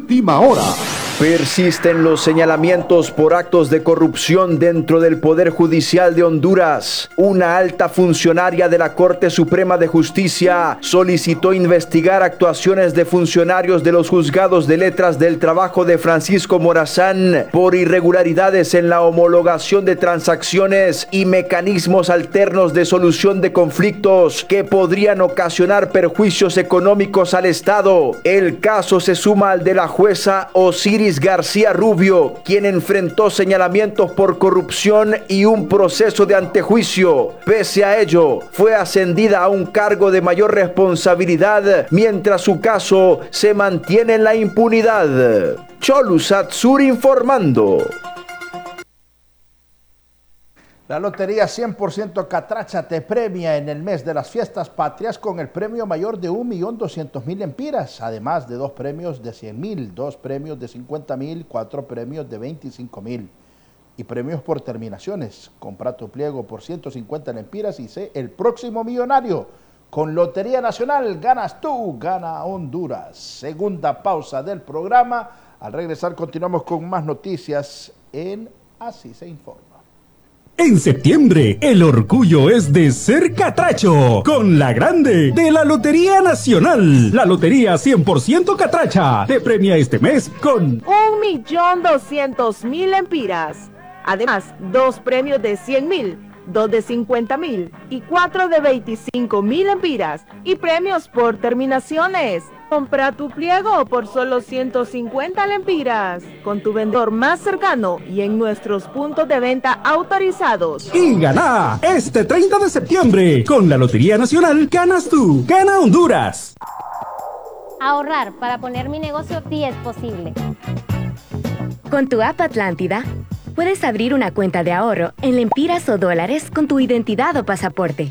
Última hora. Persisten los señalamientos por actos de corrupción dentro del Poder Judicial de Honduras. Una alta funcionaria de la Corte Suprema de Justicia solicitó investigar actuaciones de funcionarios de los juzgados de letras del trabajo de Francisco Morazán por irregularidades en la homologación de transacciones y mecanismos alternos de solución de conflictos que podrían ocasionar perjuicios económicos al Estado. El caso se suma al de la jueza Osiris García Rubio, quien enfrentó señalamientos por corrupción y un proceso de antejuicio. Pese a ello, fue ascendida a un cargo de mayor responsabilidad, mientras su caso se mantiene en la impunidad. Cholusat Sur informando. La Lotería 100% Catracha te premia en el mes de las fiestas patrias con el premio mayor de 1.200.000 lempiras, además de 2 premios de 100.000, 2 premios de 50.000, 4 premios de 25.000 y premios por terminaciones. Compra tu pliego por 150 lempiras y sé el próximo millonario. Con Lotería Nacional ganas tú, gana Honduras. Segunda pausa del programa. Al regresar continuamos con más noticias en Así se informa. En septiembre, el orgullo es de ser catracho, con la grande de la Lotería Nacional. La Lotería 100% Catracha te premia este mes con 1.200.000 lempiras. Además, 2 premios de 100.000, 2 de 50.000 y 4 de 25.000 lempiras y premios por terminaciones. Compra tu pliego por solo 150 lempiras con tu vendedor más cercano y en nuestros puntos de venta autorizados. Y gana este 30 de septiembre. Con la Lotería Nacional ganas tú, gana Honduras. Ahorrar para poner mi negocio sí es posible. Con tu app Atlántida, puedes abrir una cuenta de ahorro en lempiras o dólares con tu identidad o pasaporte.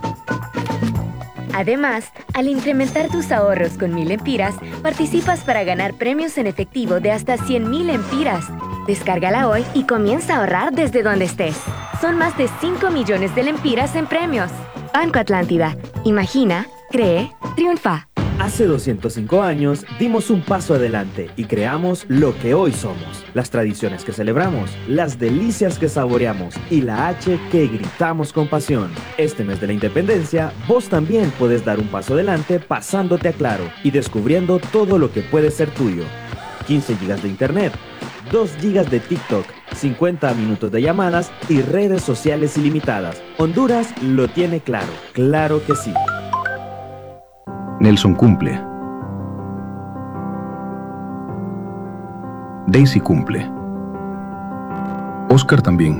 Además, al incrementar tus ahorros con 1.000 lempiras, participas para ganar premios en efectivo de hasta 100.000 lempiras. Descárgala hoy y comienza a ahorrar desde donde estés. Son más de 5 millones de lempiras en premios. Banco Atlántida. Imagina, cree, triunfa. Hace 205 años dimos un paso adelante y creamos lo que hoy somos. Las tradiciones que celebramos, las delicias que saboreamos y la H que gritamos con pasión. Este mes de la independencia, vos también puedes dar un paso adelante pasándote a Claro y descubriendo todo lo que puede ser tuyo. 15 GB de internet, 2 GB de TikTok, 50 minutos de llamadas y redes sociales ilimitadas. Honduras lo tiene claro, claro que sí. Nelson cumple. Daisy cumple. Oscar también.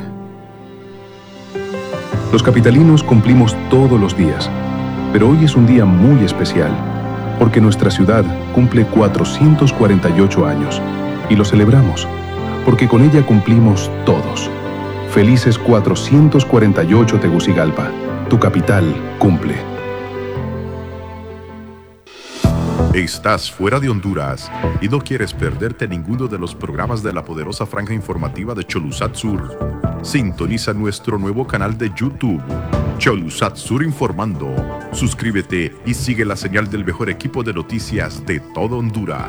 Los capitalinos cumplimos todos los días, pero hoy es un día muy especial, porque nuestra ciudad cumple 448 años, y lo celebramos, porque con ella cumplimos todos. Felices 448 Tegucigalpa, tu capital cumple. Estás fuera de Honduras y no quieres perderte ninguno de los programas de la poderosa franja informativa de Cholusat Sur. Sintoniza nuestro nuevo canal de YouTube, Cholusat Sur Informando. Suscríbete y sigue la señal del mejor equipo de noticias de todo Honduras.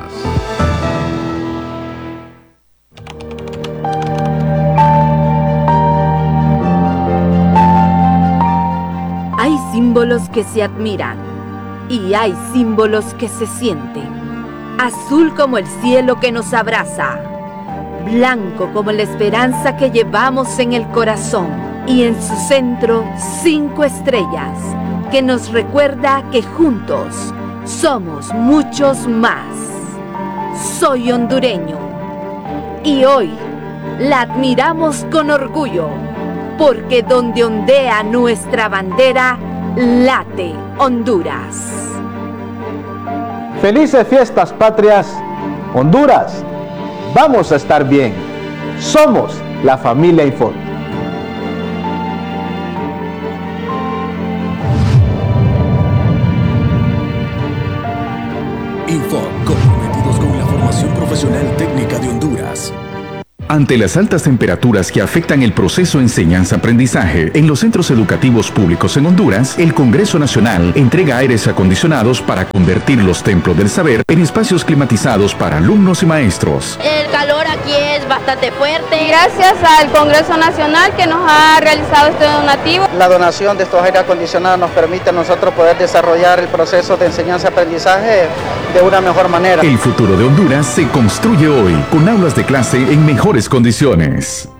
Hay símbolos que se admiran. Y hay símbolos que se sienten. Azul como el cielo que nos abraza. Blanco como la esperanza que llevamos en el corazón. Y en su centro, 5 estrellas, que nos recuerda que juntos somos muchos más. Soy hondureño. Y hoy la admiramos con orgullo. Porque donde ondea nuestra bandera, late Honduras. Felices fiestas patrias, Honduras. Vamos a estar bien. Somos la familia Info. Info, comprometidos con la formación profesional técnica de Honduras. Ante las altas temperaturas que afectan el proceso enseñanza-aprendizaje en los centros educativos públicos en Honduras, el Congreso Nacional entrega aires acondicionados para convertir los templos del saber en espacios climatizados para alumnos y maestros. El calor aquí es bastante fuerte. Y gracias al Congreso Nacional que nos ha realizado este donativo. La donación de estos aires acondicionados nos permite a nosotros poder desarrollar el proceso de enseñanza-aprendizaje de una mejor manera. El futuro de Honduras se construye hoy con aulas de clase en mejores condiciones.